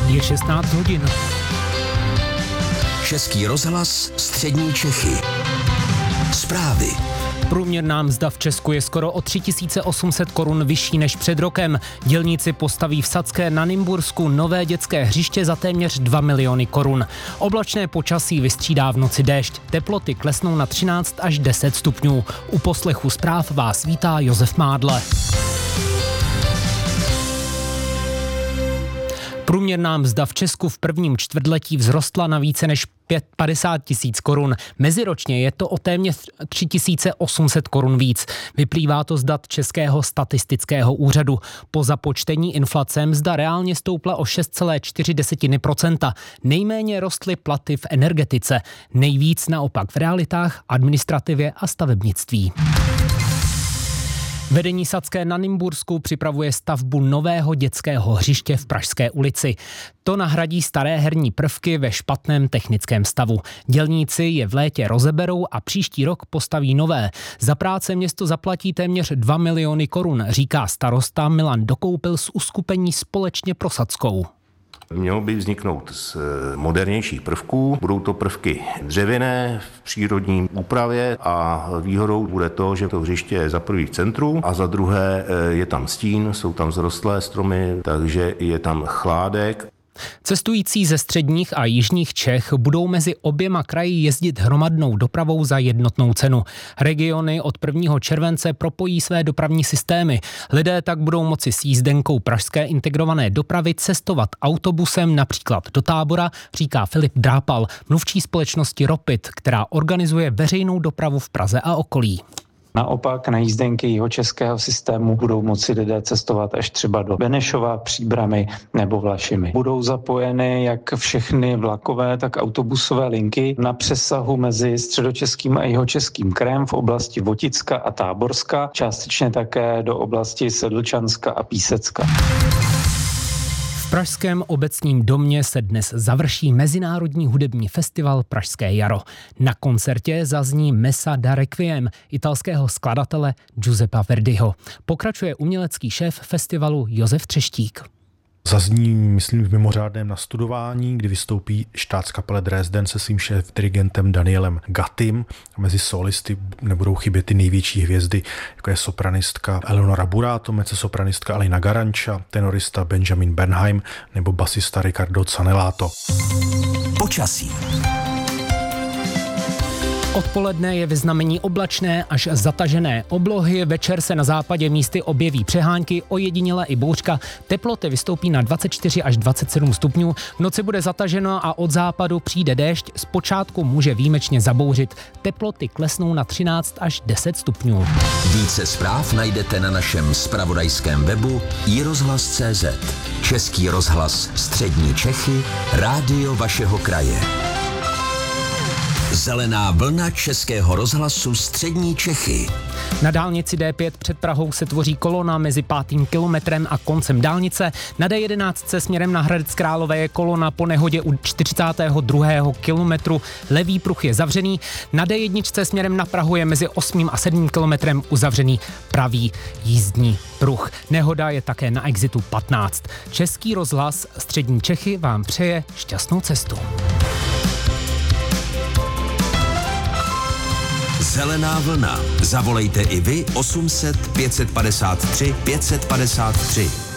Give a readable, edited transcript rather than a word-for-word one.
Je 16 hodin. Český rozhlas Střední Čechy. Zprávy. Průměrná mzda v Česku je skoro o 3800 korun vyšší než před rokem. Dělníci postaví v Sadské na Nymbursku nové dětské hřiště za téměř 2 miliony korun. Oblačné počasí vystřídá v noci déšť. Teploty klesnou na 13 až 10 stupňů. U poslechu zpráv vás vítá Josef Mádle. Průměrná mzda v Česku v prvním čtvrtletí vzrostla na více než 50 tisíc korun. Meziročně je to o téměř 3800 korun víc. Vyplývá to z dat Českého statistického úřadu. Po započtení inflace mzda reálně stoupla o 6,4%. Nejméně rostly platy v energetice. Nejvíc naopak v realitách, administrativě a stavebnictví. Vedení Sadské na Nymbursku připravuje stavbu nového dětského hřiště v Pražské ulici. To nahradí staré herní prvky ve špatném technickém stavu. Dělníci je v létě rozeberou a příští rok postaví nové. Za práce město zaplatí téměř 2 miliony korun, říká starosta Milan Dokoupil z uskupení Společně pro Sadskou. Mělo by vzniknout z modernějších prvků. Budou to prvky dřevěné v přírodní úpravě a výhodou bude to, že to hřiště je za prvý v centru a za druhé je tam stín, jsou tam zrostlé stromy, takže je tam chládek. Cestující ze středních a jižních Čech budou mezi oběma kraji jezdit hromadnou dopravou za jednotnou cenu. Regiony od 1. července propojí své dopravní systémy. Lidé tak budou moci s jízdenkou pražské integrované dopravy cestovat autobusem například do Tábora, říká Filip Drápal, mluvčí společnosti Ropit, která organizuje veřejnou dopravu v Praze a okolí. Naopak na jízdenky jihočeského systému budou moci lidé cestovat až třeba do Benešova, Příbrami nebo Vlašimi. Budou zapojeny jak všechny vlakové, tak autobusové linky na přesahu mezi středočeským a jihočeským krajem v oblasti Voticka a Táborska, částečně také do oblasti Sedlčanska a Písecka. V Pražském obecním domě se dnes završí Mezinárodní hudební festival Pražské jaro. Na koncertě zazní Messa da Requiem italského skladatele Giuseppa Verdiho. Pokračuje umělecký šéf festivalu Josef Třeštík. Zazní, myslím, v mimořádném nastudování, kdy vystoupí Staatskapelle Dresden se svým šéf-dirigentem Danielem Gattim. Mezi solisty nebudou chybět ty největší hvězdy, jako je sopranistka Eleonora Burato, mezzosopranistka Alina Garanča, tenorista Benjamin Bernheim nebo basista Riccardo Zanellato. Počasí. Odpoledne je ve znamení oblačné až zatažené oblohy, večer se na západě místy objeví přehánky, ojediněle i bouřka, teploty vystoupí na 24 až 27 stupňů, v noci bude zataženo a od západu přijde déšť, zpočátku může výjimečně zabouřit, teploty klesnou na 13 až 10 stupňů. Více zpráv najdete na našem zpravodajském webu iRozhlas.cz. Český rozhlas Střední Čechy, rádio vašeho kraje. Zelená vlna Českého rozhlasu Střední Čechy. Na dálnici D5 před Prahou se tvoří kolona mezi 5. kilometrem a koncem dálnice. Na D11 směrem na Hradec Králové je kolona po nehodě u 42. kilometru. Levý pruh je zavřený. Na D1 směrem na Prahu je mezi 8. a 7. kilometrem uzavřený pravý jízdní pruh. Nehoda je také na exitu 15. Český rozhlas Střední Čechy vám přeje šťastnou cestu. Zelená vlna. Zavolejte i vy 800 553 553.